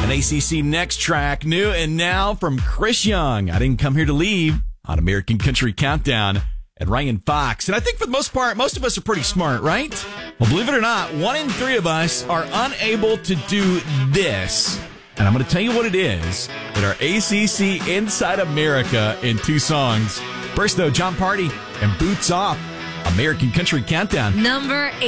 An ACC Next track, new and now from Chris Young. I Didn't Come Here to Leave on American Country Countdown and Ryan Fox. And I think for the most part, most of us are pretty smart, right? Well, believe it or not, 1 in 3 of us are unable to do this. And I'm going to tell you what it is in our ACC Inside America in 2 songs. First, though, John Party and Boots Off, American Country Countdown. Number 8.